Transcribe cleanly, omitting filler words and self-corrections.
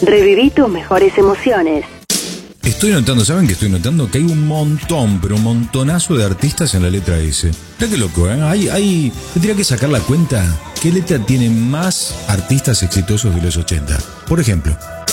Reviví tus mejores emociones. Estoy notando, ¿saben qué estoy notando? Que hay un montón, pero un montonazo de artistas en la letra S. Mirá qué loco, ¿eh? Tendría que sacar la cuenta. ¿Qué letra tiene más artistas exitosos de los 80? Por ejemplo,